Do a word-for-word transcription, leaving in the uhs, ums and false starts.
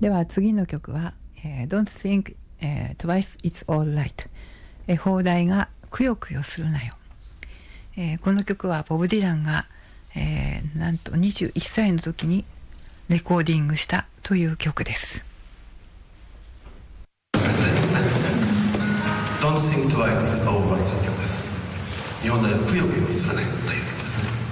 では次の曲は、えー、Don't think、えー、twice it's alright、えー、放題がくよくよするなよ、えー、この曲はボブ・ディランが、えー、なんとにじゅういっさいの時にレコーディングしたという曲です。 Don't think twice it's alright という曲です。日本でくよくよするなよという